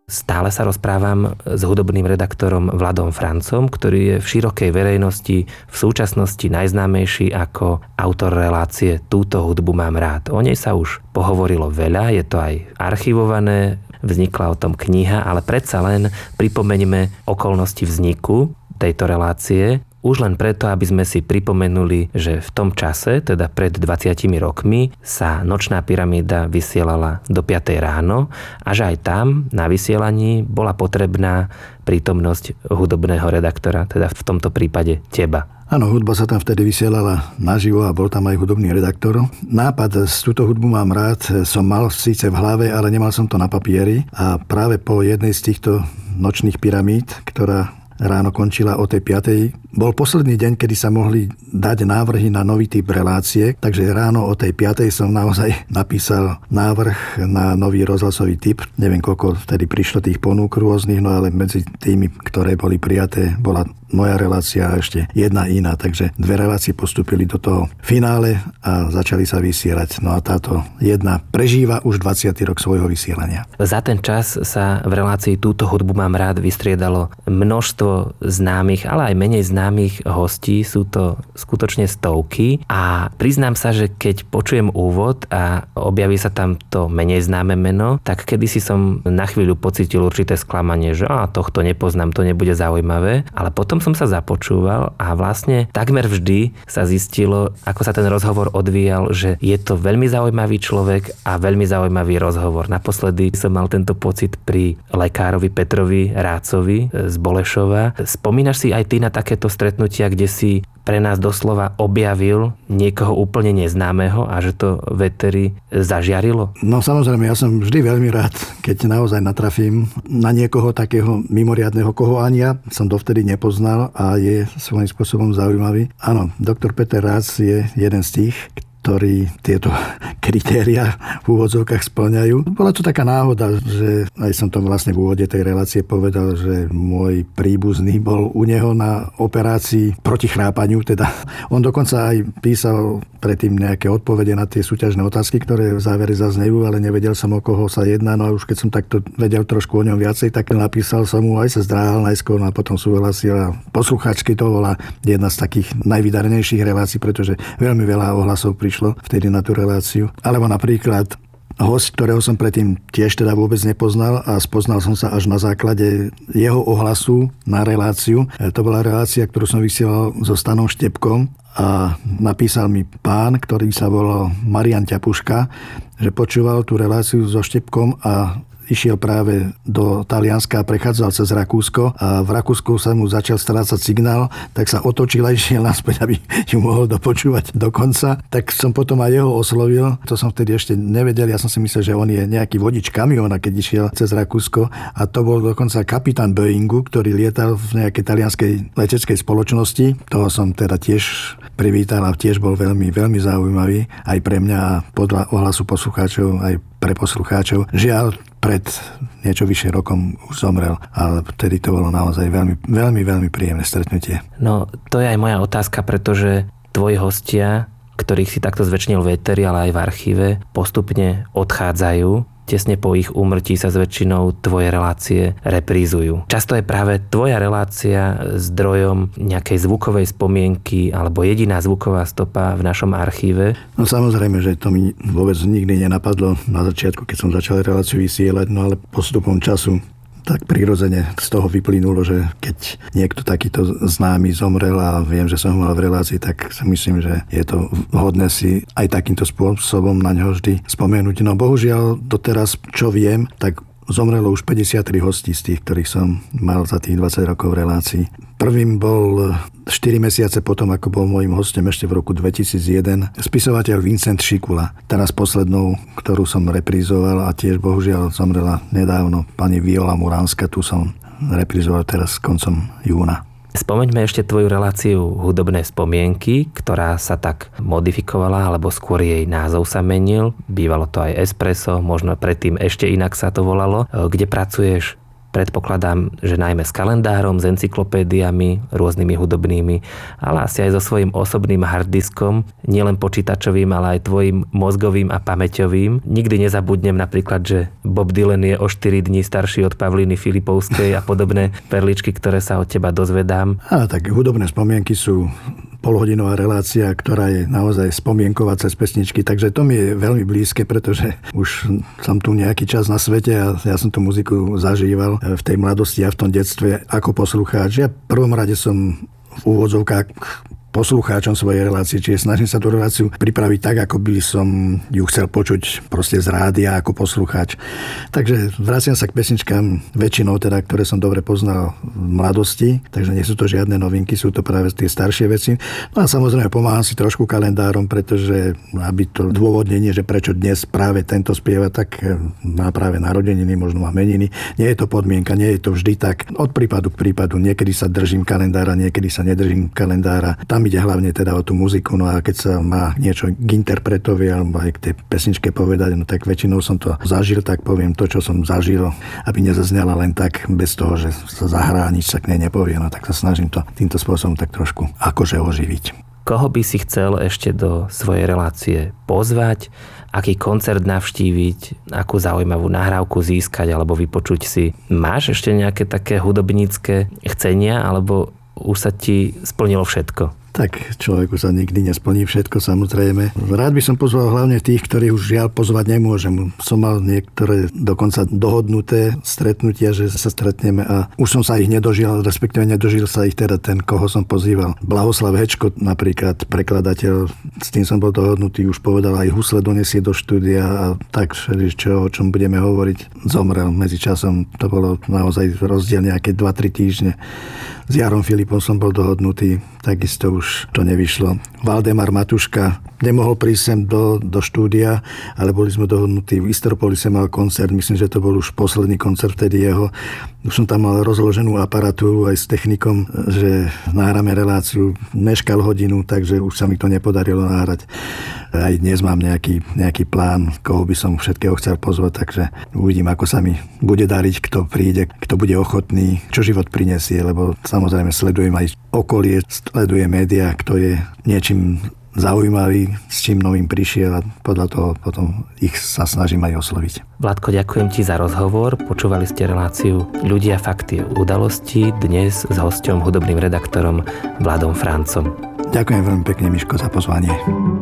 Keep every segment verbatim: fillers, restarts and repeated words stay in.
Stále sa rozprávam s hudobným redaktorom Vladom Francom, ktorý je v širokej verejnosti v súčasnosti najznámejší ako autor relácie Túto hudbu mám rád. O nej sa už pohovorilo veľa, je to aj archivované, vznikla o tom kniha, ale predsa len pripomeňme okolnosti vzniku tejto relácie. Už len preto, aby sme si pripomenuli, že v tom čase, teda pred dvadsiatimi rokmi, sa Nočná pyramída vysielala do piatej ráno a že aj tam na vysielaní bola potrebná prítomnosť hudobného redaktora, teda v tomto prípade teba. Áno, hudba sa tam vtedy vysielala naživo a bol tam aj hudobný redaktor. Nápad z túto hudbu mám rád som mal síce v hlave, ale nemal som to na papieri a práve po jednej z týchto nočných pyramíd, ktorá ráno končila o tej piatej. Bol posledný deň, kedy sa mohli dať návrhy na nový typ relácie, takže ráno o tej piatej som naozaj napísal návrh na nový rozhlasový typ. Neviem, koľko vtedy prišlo tých ponúk rôznych, no ale medzi tými, ktoré boli prijaté, bola moja relácia a ešte jedna iná, takže dve relácie postúpili do toho finále a začali sa vysielať. No a táto jedna prežíva už dvadsiaty rok svojho vysielania. Za ten čas sa v relácii Túto hudbu mám rád vystriedalo množstvo známych, ale aj menej známych hostí. Sú to skutočne stovky a priznám sa, že keď počujem úvod a objaví sa tam to menej známe meno, tak kedysi som na chvíľu pocítil určité sklamanie, že á, tohto nepoznám, to nebude zaujímavé, ale potom som sa započúval a vlastne takmer vždy sa zistilo, ako sa ten rozhovor odvíjal, že je to veľmi zaujímavý človek a veľmi zaujímavý rozhovor. Naposledy som mal tento pocit pri lekárovi Petrovi Rácovi z Bolešova. Spomínaš si aj ty na takéto stretnutia, kde si pre nás doslova objavil niekoho úplne neznámeho a že to v éteri zažiarilo? No samozrejme, ja som vždy veľmi rád, keď naozaj natrafím na niekoho takého mimoriadneho, koho ani ja som dovtedy nepoznal a je svojím spôsobom zaujímavý. Áno, doktor Peter Rác je jeden z tých, ktorí tieto kritéria v úvodzovkách spĺňajú. Bola to taká náhoda, že aj som to vlastne v úvode tej relácie povedal, že môj príbuzný bol u neho na operácii proti chrápaniu. Teda on dokonca aj písal predtým nejaké odpovede na tie súťažné otázky, ktoré v závere zaznejú, ale nevedel som, o koho sa jedná. No a už keď som takto vedel trošku o ňom viacej, tak napísal som mu, aj sa zdráhal najskôr, no a potom súhlasil. A poslucháčky to bola jedna z takých najvydarenejších relácií, pretože veľmi veľa ohlasov prišlo vtedy na tú reláciu. Alebo napríklad host, ktorého som predtým tiež teda vôbec nepoznal a spoznal som sa až na základe jeho ohlasu na reláciu. To bola relácia, ktorú som vysielal so Stanom Štepkom a napísal mi pán, ktorý sa volal Marian Ťapuška, že počúval tú reláciu so Štepkom a išiel práve do Talianska a prechádzal cez Rakúsko a v Rakúsku sa mu začal strácať signál, tak sa otočil a išiel naspäť, aby ju mohol dopočúvať do konca. Tak som potom aj jeho oslovil, to som vtedy ešte nevedel, ja som si myslel, že on je nejaký vodič kamióna, keď išiel cez Rakúsko a to bol dokonca kapitán Boeingu, ktorý lietal v nejakej talianskej leteckej spoločnosti. Toho som teda tiež privítal a tiež bol veľmi, veľmi zaujímavý aj pre mňa a podľa ohlasu poslucháčov aj pre poslucháčov. Žiaľ, pred niečo vyššie rokom už zomrel, ale vtedy to bolo naozaj veľmi, veľmi, veľmi príjemné stretnutie. No, to je aj moja otázka, pretože tvoji hostia, ktorých si takto zväčšnil v éteri, ale aj v archíve, postupne odchádzajú. Tesne po ich úmrtí sa s väčšinou tvoje relácie reprízujú. Často je práve tvoja relácia zdrojom nejakej zvukovej spomienky alebo jediná zvuková stopa v našom archíve. No samozrejme, že to mi vôbec nikdy nenapadlo na začiatku, keď som začal reláciu vysielať, no ale postupom času tak prirodzene z toho vyplynulo, že keď niekto takýto známy zomrel a viem, že som ho mal v relácii, tak si myslím, že je to vhodné si aj takýmto spôsobom na ňo vždy spomenúť. No bohužiaľ doteraz, čo viem, tak zomrelo už päťdesiattri hostí z tých, ktorých som mal za tých dvadsať rokov v relácii. Prvým bol štyri mesiace potom, ako bol môjim hostom ešte v roku dvetisícjeden, spisovateľ Vincent Šikula. Teraz poslednou, ktorú som reprízoval a tiež bohužiaľ zomrela nedávno, pani Viola Muránska, tu som reprízoval teraz koncom júna. Spomeňme ešte tvoju reláciu Hudobné spomienky, ktorá sa tak modifikovala, alebo skôr jej názov sa menil. Bývalo to aj Espresso, možno predtým ešte inak sa to volalo. Kde pracuješ Predpokladám, že najmä s kalendárom, s encyklopédiami, rôznymi hudobnými, ale asi aj so svojím osobným harddiskom, nielen počítačovým, ale aj tvojim mozgovým a pamäťovým. Nikdy nezabudnem napríklad, že Bob Dylan je o štyri dní starší od Pavlíny Filipovskej a podobné perličky, ktoré sa od teba dozvedám. Á, tak hudobné spomienky sú polhodinová relácia, ktorá je naozaj spomienková cez pesničky, takže to mi je veľmi blízke, pretože už som tu nejaký čas na svete a ja som tú muziku zažíval v tej mladosti a v tom detstve ako poslucháč. Ja v prvom rade som v úvodzovkách poslucháčom svojej relácie, čiže snažím sa tú reláciu pripraviť tak, ako by som ju chcel počuť proste z rádia ako poslucháč. Takže vraciam sa k pesničkám väčšinou, teda, ktoré som dobre poznal v mladosti, takže nie sú to žiadne novinky, sú to práve tie staršie veci. No a samozrejme pomáham si trošku kalendárom, pretože aby to dôvodnenie, že prečo dnes práve tento spieva, tak má práve narodeniny, možno má meniny. Nie je to podmienka, nie je to vždy tak. Od prípadu k prípadu, niekedy sa držím kalendára, niekedy sa nedržím kalendára. Tam ide hlavne teda o tú muziku, no a keď sa má niečo k interpretovi alebo aj k tej pesničke povedať, no tak väčšinou som to zažil, tak poviem to, čo som zažil, aby nezaznela len tak bez toho, že sa zahrá a nič sa k nej nepovie, no tak sa snažím to týmto spôsobom tak trošku akože oživiť. Koho by si chcel ešte do svojej relácie pozvať, aký koncert navštíviť, akú zaujímavú nahrávku získať alebo vypočuť si? Máš ešte nejaké také hudobnícke chcenia alebo už sa ti splnilo všetko? Tak človeku sa nikdy nesplní všetko, samozrejme. Rád by som pozval hlavne tých, ktorých už žiaľ pozvať nemôžem. Som mal niektoré dokonca dohodnuté stretnutia, že sa stretneme a už som sa ich nedožil, respektíve nedožil sa ich teda ten, koho som pozýval. Blahoslav Hečko, napríklad prekladateľ, s tým som bol dohodnutý, už povedal, aj husle donesie do štúdia a tak, čo, o čom budeme hovoriť, zomrel medzičasom. To bolo naozaj rozdiel nejaké dva tri týždne. S Jarom Filipom som bol dohodnutý, takisto už to nevyšlo. Valdemar Matuška nemohol prísť sem do, do štúdia, ale boli sme dohodnutí. V Istropolise mal koncert, myslím, že to bol už posledný koncert vtedy jeho. Už som tam mal rozloženú aparatúru aj s technikom, že nahráme reláciu. Meškal hodinu, takže už sa mi to nepodarilo nahrať. Aj dnes mám nejaký, nejaký plán, koho by som všetkého chcel pozvať, takže uvidím, ako sa mi bude dariť, kto príde, kto bude ochotný, čo život prinesie, lebo samozrejme sledujem aj okolie, sledujem médiá, kto je niečím zaujímavý, s čím novým prišiel a podľa toho potom ich sa snažím aj osloviť. Vládko, ďakujem ti za rozhovor. Počúvali ste reláciu Ľudia, fakty, udalosti, dnes s hosťom, hudobným redaktorom Vladom Francom. Ďakujem veľmi pekne, Miško, za pozvanie.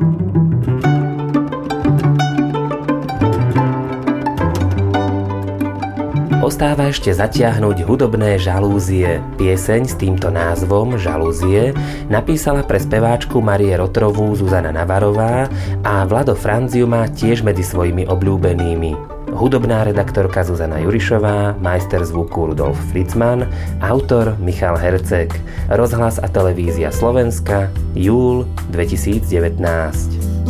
Ostáva ešte zatiahnuť hudobné žalúzie. Pieseň s týmto názvom Žalúzie napísala pre speváčku Marie Rotrovú Zuzana Navarová a Vlado Franc ju má tiež medzi svojimi obľúbenými. Hudobná redaktorka Zuzana Jurišová, majster zvuku Rudolf Fritzman, autor Michal Herceg. Rozhlas a televízia Slovenska, júl dvetisícdevätnásť.